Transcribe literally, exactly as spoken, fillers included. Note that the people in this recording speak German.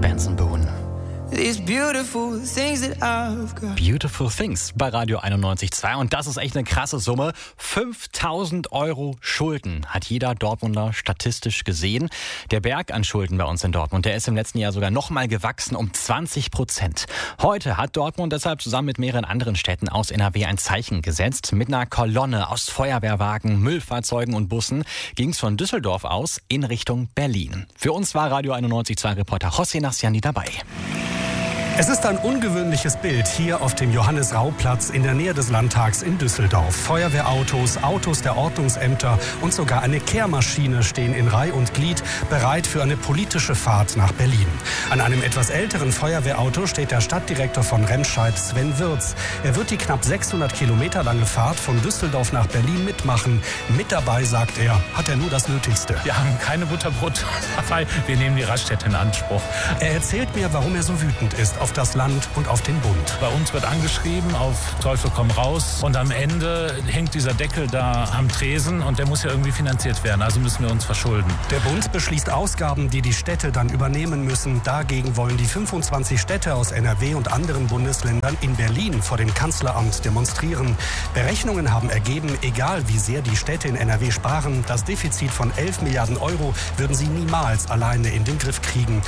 Benson Boone. These beautiful things that I've got. Beautiful Things bei Radio einundneunzig Komma zwei. Und das ist echt eine krasse Summe. fünftausend Euro Schulden hat jeder Dortmunder statistisch gesehen. Der Berg an Schulden bei uns in Dortmund, der ist im letzten Jahr sogar noch mal gewachsen um zwanzig Prozent. Heute hat Dortmund deshalb zusammen mit mehreren anderen Städten aus N R W ein Zeichen gesetzt. Mit einer Kolonne aus Feuerwehrwagen, Müllfahrzeugen und Bussen ging es von Düsseldorf aus in Richtung Berlin. Für uns war Radio einundneunzig Komma zwei Reporter José Nassiani dabei. Es ist ein ungewöhnliches Bild hier auf dem Johannes-Rau-Platz in der Nähe des Landtags in Düsseldorf. Feuerwehrautos, Autos der Ordnungsämter und sogar eine Kehrmaschine stehen in Reih und Glied, bereit für eine politische Fahrt nach Berlin. An einem etwas älteren Feuerwehrauto steht der Stadtdirektor von Remscheid, Sven Wirz. Er wird die knapp sechshundert Kilometer lange Fahrt von Düsseldorf nach Berlin mitmachen. Mit dabei, sagt er, hat er nur das Nötigste. Wir haben keine Butterbrot dabei, wir nehmen die Raststätte in Anspruch. Er erzählt mir, warum er so wütend ist auf das Land und auf den Bund. Bei uns wird angeschrieben auf Teufel komm raus und am Ende hängt dieser Deckel da am Tresen und der muss ja irgendwie finanziert werden, also müssen wir uns verschulden. Der Bund beschließt Ausgaben, die die Städte dann übernehmen müssen. Dagegen wollen die fünfundzwanzig Städte aus N R W und anderen Bundesländern in Berlin vor dem Kanzleramt demonstrieren. Berechnungen haben ergeben, egal wie sehr die Städte in N R W sparen, das Defizit von elf Milliarden Euro würden sie niemals alleine in den Griff kriegen.